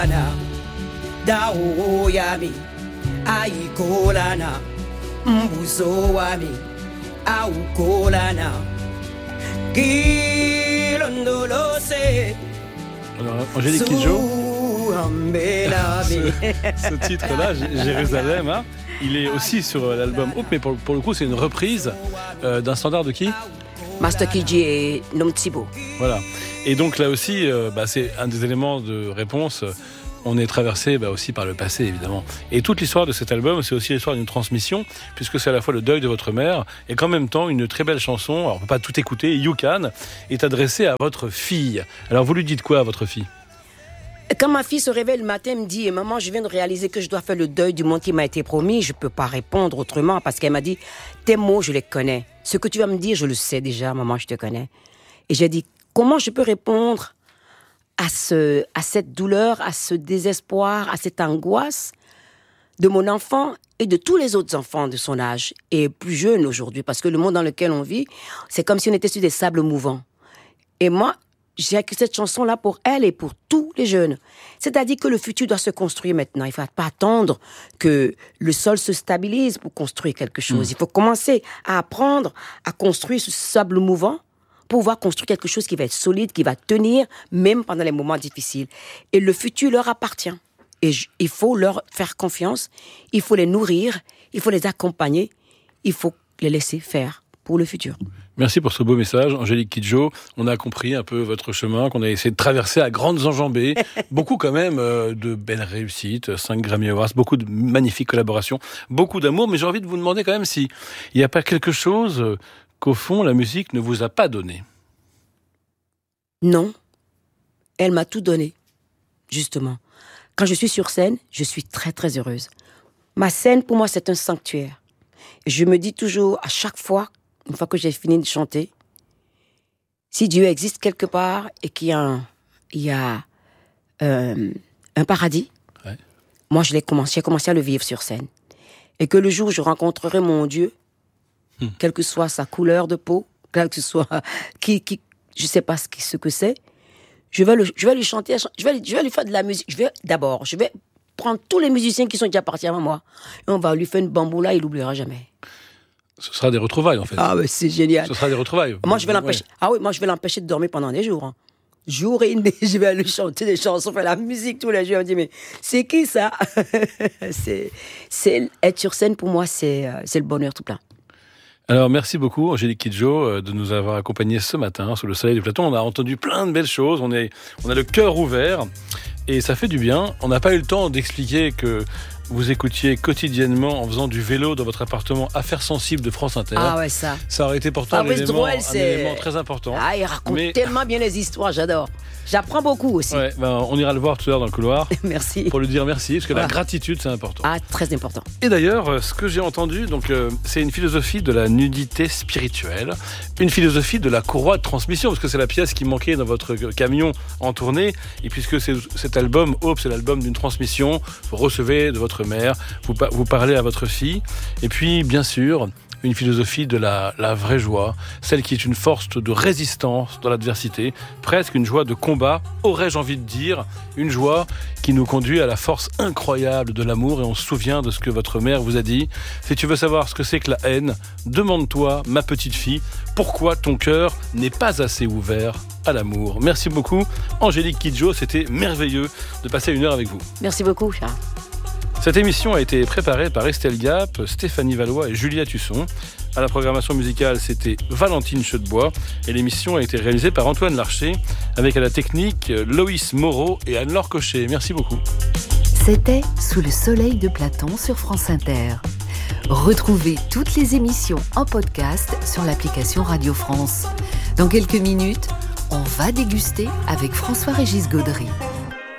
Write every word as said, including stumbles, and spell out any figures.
Dao yami aikolana mbuzo wami aukolana kilondolose. Alors, Angélique Kidjo, ce, ce titre-là, Jérusalem, hein, il est aussi sur l'album Hope, mais pour, pour le coup, c'est une reprise euh, d'un standard de qui ? Master Kidji et Nomtsibo. Voilà. Et donc là aussi, euh, bah, c'est un des éléments de réponse. On est traversé bah, aussi par le passé, évidemment. Et toute l'histoire de cet album, c'est aussi l'histoire d'une transmission, puisque c'est à la fois le deuil de votre mère, et qu'en même temps, une très belle chanson, alors on ne peut pas tout écouter, You Can, est adressée à votre fille. Alors vous lui dites quoi à votre fille ? Quand ma fille se réveille le matin, elle me dit « Maman, je viens de réaliser que je dois faire le deuil du monde qui m'a été promis. Je ne peux pas répondre autrement parce qu'elle m'a dit « Tes mots, je les connais. Ce que tu vas me dire, je le sais déjà, maman, je te connais. » Et j'ai dit « Comment je peux répondre à, ce, à cette douleur, à ce désespoir, à cette angoisse de mon enfant et de tous les autres enfants de son âge et plus jeunes aujourd'hui, parce que le monde dans lequel on vit, c'est comme si on était sur des sables mouvants. Et moi, j'ai écrit cette chanson-là pour elle et pour tous les jeunes. C'est-à-dire que le futur doit se construire maintenant. Il ne faut pas attendre que le sol se stabilise pour construire quelque chose. Mmh. Il faut commencer à apprendre à construire ce sable mouvant pour pouvoir construire quelque chose qui va être solide, qui va tenir même pendant les moments difficiles. Et le futur leur appartient. Et j- il faut leur faire confiance, il faut les nourrir, il faut les accompagner, il faut les laisser faire pour le futur. Merci pour ce beau message, Angélique Kidjo. On a compris un peu votre chemin, qu'on a essayé de traverser à grandes enjambées. Beaucoup quand même euh, de belles réussites, cinq Grammy Awards, beaucoup de magnifiques collaborations, beaucoup d'amour. Mais j'ai envie de vous demander quand même s'il n'y a pas quelque chose euh, qu'au fond, la musique ne vous a pas donné. Non, elle m'a tout donné, justement. Quand je suis sur scène, je suis très très heureuse. Ma scène, pour moi, c'est un sanctuaire. Je me dis toujours, à chaque fois, une fois que j'ai fini de chanter, si Dieu existe quelque part et qu'il y a un, il y a, euh, un paradis, ouais. Moi, je l'ai commencé, j'ai commencé à le vivre sur scène. Et que le jour où je rencontrerai mon Dieu, hmm. quelle que soit sa couleur de peau, quelle que soit, qui, qui, je ne sais pas ce, ce que c'est, je vais, le, je vais lui chanter, je vais, je vais lui faire de la musique. Je vais, d'abord, je vais prendre tous les musiciens qui sont déjà partis avant moi, et on va lui faire une bamboula, il n'oubliera jamais. Ce sera des retrouvailles, en fait. Ah, mais c'est génial. Ce sera des retrouvailles. Moi, je vais l'empêcher. Ouais. Ah oui, moi, je vais l'empêcher de dormir pendant des jours. Hein. Jour et nuit, je vais lui chanter des chansons, faire la musique tous les jours. On dit, mais c'est qui ça? c'est, c'est, être sur scène, pour moi, c'est, c'est le bonheur tout plein. Alors, merci beaucoup, Angélique Kidjo, de nous avoir accompagnés ce matin sous le soleil du Plateau. On a entendu plein de belles choses. On, est, on a le cœur ouvert et ça fait du bien. On n'a pas eu le temps d'expliquer que vous écoutiez quotidiennement en faisant du vélo dans votre appartement Affaires sensibles de France Inter. Ah ouais, ça. Ça aurait été pourtant ah, un, élément, drôle, un élément très important. Ah, il raconte mais... tellement bien les histoires, j'adore. J'apprends beaucoup aussi. Ouais, ben, on ira le voir tout à l'heure dans le couloir. Merci. Pour lui dire merci, parce que voilà. La gratitude, c'est important. Ah, très important. Et d'ailleurs, ce que j'ai entendu, donc, euh, c'est une philosophie de la nudité spirituelle, une philosophie de la courroie de transmission, parce que c'est la pièce qui manquait dans votre camion en tournée. Et puisque c'est, cet album, Hope, c'est l'album d'une transmission, vous recevez de votre mère, vous, vous parlez à votre fille. Et puis, bien sûr, une philosophie de la, la vraie joie, celle qui est une force de résistance dans l'adversité, presque une joie de combat, aurais-je envie de dire, une joie qui nous conduit à la force incroyable de l'amour. Et on se souvient de ce que votre mère vous a dit. Si tu veux savoir ce que c'est que la haine, demande-toi, ma petite fille, pourquoi ton cœur n'est pas assez ouvert à l'amour. Merci beaucoup, Angélique Kidjo, c'était merveilleux de passer une heure avec vous. Merci beaucoup, Charles. Cette émission a été préparée par Estelle Gap, Stéphanie Valois et Julia Tusson. À la programmation musicale, c'était Valentine Chedebois. Et l'émission a été réalisée par Antoine Larcher, avec à la technique Loïs Moreau et Anne-Laure Cochet. Merci beaucoup. C'était Sous le soleil de Platon sur France Inter. Retrouvez toutes les émissions en podcast sur l'application Radio France. Dans quelques minutes, on va déguster avec François-Régis Gaudry.